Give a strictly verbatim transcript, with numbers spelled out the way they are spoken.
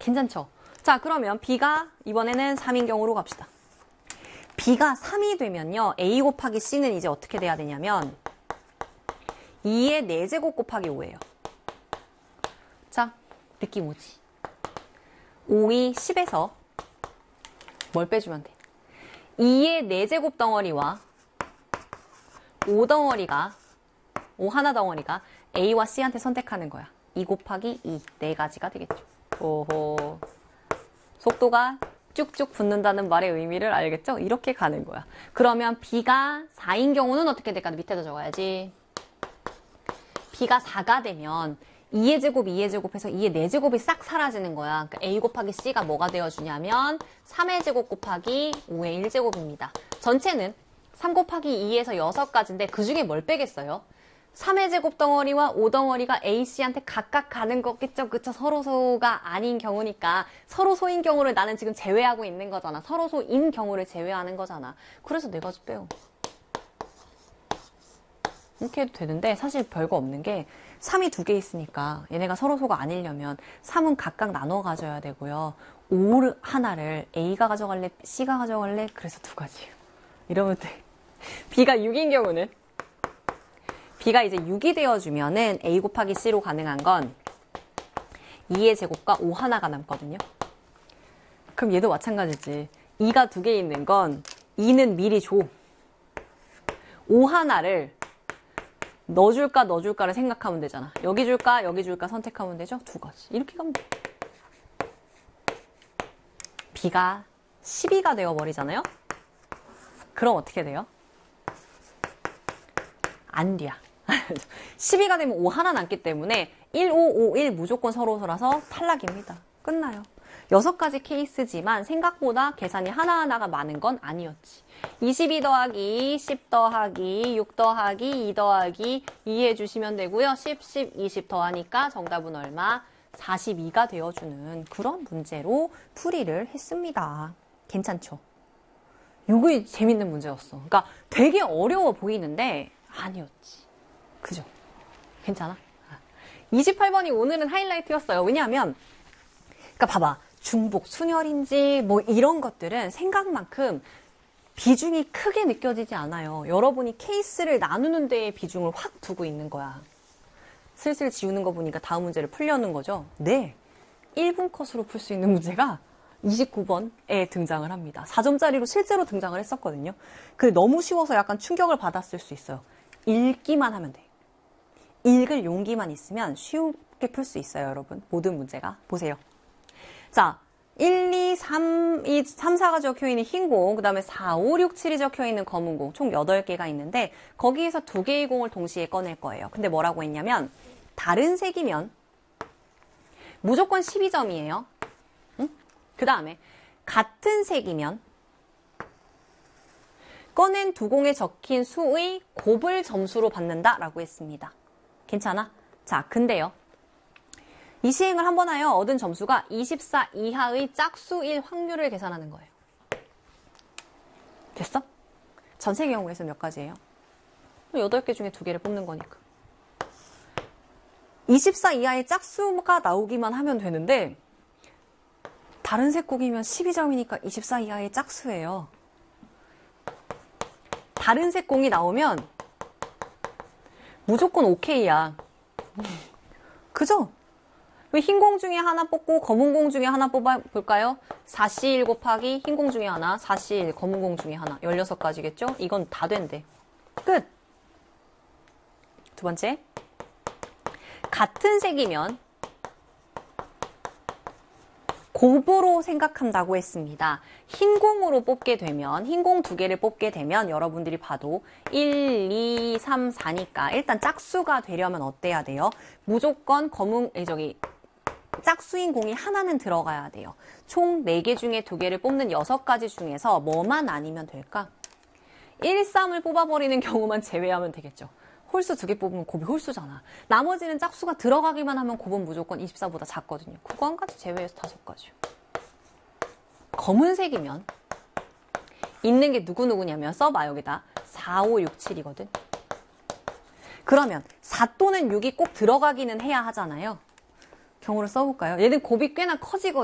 괜찮죠? 자, 그러면 B가 이번에는 삼인 경우로 갑시다. B가 삼이 되면요. A 곱하기 C는 이제 어떻게 돼야 되냐면 이의 네 제곱 곱하기 오예요. 자, 느낌 오지? 오이 십에서 뭘 빼주면 돼? 이의 네 제곱 덩어리와 오 덩어리가 오 하나 덩어리가 A와 C한테 선택하는 거야. 이 곱하기 이, 네 가지가 되겠죠. 오호. 속도가 쭉쭉 붙는다는 말의 의미를 알겠죠? 이렇게 가는 거야. 그러면 B가 사인 경우는 어떻게 될까? 밑에다 적어야지. B가 사가 되면 이의 제곱, 이의 제곱해서 이의 네 제곱이 싹 사라지는 거야. 그러니까 A 곱하기 C가 뭐가 되어주냐면 삼의 제곱 곱하기 오의 일 제곱입니다. 전체는 삼 곱하기 이에서 여섯 가지인데 그 중에 뭘 빼겠어요? 삼의 제곱 덩어리와 오 덩어리가 A, C한테 각각 가는 거겠죠? 그쵸? 서로소가 아닌 경우니까 서로소인 경우를 나는 지금 제외하고 있는 거잖아. 서로소인 경우를 제외하는 거잖아. 그래서 네 가지 빼요. 이렇게 해도 되는데 사실 별거 없는 게 삼이 두 개 있으니까 얘네가 서로소가 아니려면 삼은 각각 나눠 가져야 되고요. 오 하나를 A가 가져갈래? C가 가져갈래? 그래서 두 가지예요. 이러면 돼. B가 육인 경우는 B가 이제 육이 되어주면은 A 곱하기 C로 가능한 건 이의 제곱과 오 하나가 남거든요. 그럼 얘도 마찬가지지. 이가 두 개 있는 건 이는 미리 줘. 오 하나를 넣어줄까 넣어줄까를 생각하면 되잖아. 여기 줄까 여기 줄까 선택하면 되죠. 두 가지. 이렇게 가면 돼. B가 십이가 되어버리잖아요. 그럼 어떻게 돼요? 안 돼야. 십이가 되면 오 하나 남기 때문에 일, 오, 오, 일 무조건 서로서라서 탈락입니다. 끝나요. 여섯 가지 케이스지만 생각보다 계산이 하나하나가 많은 건 아니었지. 이십이 더하기 십 더하기 육 더하기 이 더하기 이 해주시면 되고요. 십, 십, 이십 더하니까 정답은 얼마? 사십이가 되어주는 그런 문제로 풀이를 했습니다. 괜찮죠? 이게 재밌는 문제였어. 그러니까 되게 어려워 보이는데 아니었지. 그죠? 괜찮아? 이십팔 번이 오늘은 하이라이트였어요. 왜냐하면 그러니까 봐봐. 중복, 순혈인지 뭐 이런 것들은 생각만큼 비중이 크게 느껴지지 않아요. 여러분이 케이스를 나누는 데에 비중을 확 두고 있는 거야. 슬슬 지우는 거 보니까 다음 문제를 풀려는 거죠. 네. 일 분 컷으로 풀 수 있는 문제가 이십구 번에 등장을 합니다. 사 점짜리로 실제로 등장을 했었거든요. 근데 너무 쉬워서 약간 충격을 받았을 수 있어요. 읽기만 하면 돼. 읽을 용기만 있으면 쉽게 풀 수 있어요, 여러분. 모든 문제가. 보세요. 자, 일, 이, 삼, 이, 삼, 사가 적혀있는 흰 공, 그 다음에 사, 오, 육, 칠이 적혀있는 검은 공, 총 여덟 개가 있는데 거기에서 두 개의 공을 동시에 꺼낼 거예요. 근데 뭐라고 했냐면 다른 색이면 무조건 십이 점이에요. 응? 그 다음에 같은 색이면 꺼낸 두 공에 적힌 수의 곱을 점수로 받는다라고 했습니다. 괜찮아? 자, 근데요. 이 시행을 한번 하여 얻은 점수가 이십사 이하의 짝수일 확률을 계산하는 거예요. 됐어? 전체 경우에서 몇 가지예요? 여덟 개 중에 두 개를 뽑는 거니까. 이십사 이하의 짝수가 나오기만 하면 되는데 다른 색곡이면 십이 점이니까 이십사 이하의 짝수예요. 다른 색공이 나오면 무조건 오케이야. 그죠? 흰 공 중에 하나 뽑고 검은 공 중에 하나 뽑아볼까요? 사 씨 일 곱하기 흰 공 중에 하나, 사 씨 일 검은 공 중에 하나. 열여섯 가지겠죠? 이건 다 된대. 끝! 두 번째. 같은 색이면 곱으로 생각한다고 했습니다. 흰 공으로 뽑게 되면, 흰 공 두 개를 뽑게 되면 여러분들이 봐도 일, 이, 삼, 사니까 일단 짝수가 되려면 어때야 돼요? 무조건 검은, 에, 저기, 짝수인 공이 하나는 들어가야 돼요. 총 네 개 중에 두 개를 뽑는 여섯 가지 중에서 뭐만 아니면 될까? 일, 삼을 뽑아버리는 경우만 제외하면 되겠죠. 홀수 두 개 뽑으면 곱이 홀수잖아. 나머지는 짝수가 들어가기만 하면 곱은 무조건 이십사보다 작거든요. 그거 한 가지 제외해서 다섯 가지요. 검은색이면 있는 게 누구누구냐면 써봐 여기다. 사, 오, 육, 칠이거든. 그러면 사 또는 육이 꼭 들어가기는 해야 하잖아요. 경우를 써볼까요? 얘는 곱이 꽤나 커지거든요.